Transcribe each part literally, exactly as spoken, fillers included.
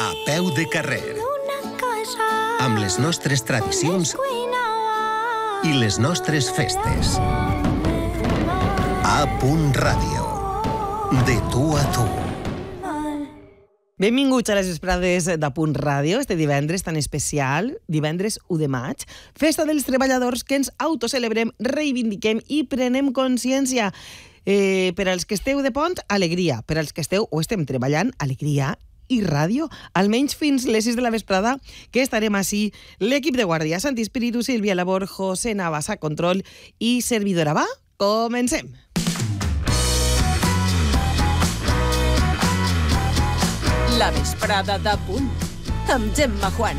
A peu de carrer. Amb les nostres tradicions i les nostres festes. A Punt Ràdio. De tu a tu. Benvinguts a les vesprades de Punt Ràdio, este divendres tan especial, divendres u de maig, festa dels treballadors que ens autocelebrem, reivindiquem i prenem consciència. Eh, per als que esteu de pont, alegria. Per als que esteu o estem treballant, alegria i ràdio, almenys fins les sis de la vesprada, que estarem així l'equip de guàrdia, Santi Espíritu, Sílvia Labor, José Navas a control i servidora. Va, comencem! La vesprada de Punt, amb Gemma Juan.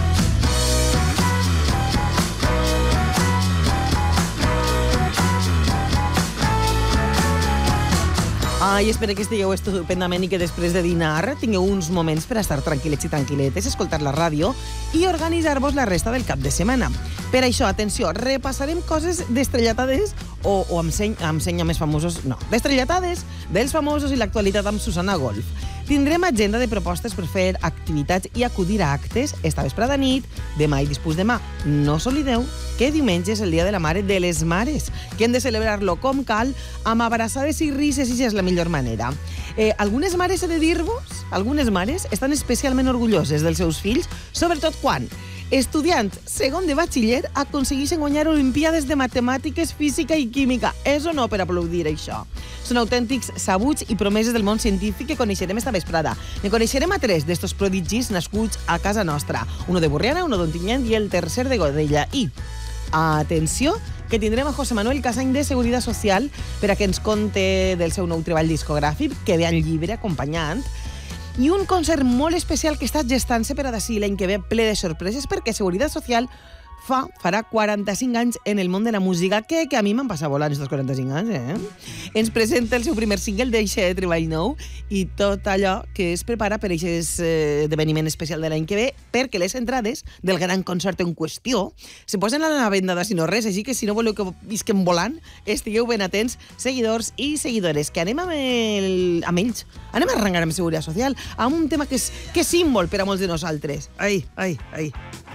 Ai, espero que estigueu estupendament i que després de dinar tingueu uns moments per estar tranquil·lets i tranquil·letes, escoltar la ràdio i organitzar-vos la resta del cap de setmana. Per això, atenció, repassarem coses d'estrellatades o, o amb, seny, amb seny més famosos, no, d'estrellatades dels famosos i l'actualitat amb Susana Golf. Tindrem agenda de propostes per fer activitats i acudir a actes esta vesprada nit, demà i després demà. No s'oblideu que diumenge és el Dia de la Mare de les Mares, que hem de celebrar-lo com cal, amb abraçades i rises, i és la millor manera. Eh, algunes mares, he de dir-vos, algunes mares estan especialment orgulloses dels seus fills, sobretot quan estudiants segon de batxiller aconsegueixen guanyar olimpíades de matemàtiques, física i química. És o no per aplaudir això? Són autèntics sabuts i promeses del món científic que coneixerem esta vesprada. Ne coneixerem a tres d'estos prodigis nascuts a casa nostra. Uno de Borriana, uno d'Ontinyent i el tercer de Godella. I, atenció, que tindrem a José Manuel Casany de Seguridad Social per a que ens conte del seu nou treball discogràfic, que ve en llibre acompanyant, i un concert molt especial que està gestant-se per a d'ací l'any que ve, ple de sorpreses, perquè Seguridad Social fa, farà quaranta-cinc anys en el món de la música, que, que a mi m'han passat volant estos quaranta-cinc anys, eh? Ens presenta el seu primer single d'eixe treball nou i tot allò que es prepara per aquest eh, esdeveniment especial de l'any que ve, perquè les entrades del gran concert en qüestió se posen a la venda de si no res, així que si no voleu que visquem volant, estigueu ben atents, seguidors i seguidores, que anem amb, el, amb ells, anem a arrencar amb Seguridad Social, amb un tema que és, que és símbol per a molts de nosaltres. Ai, ai, ai.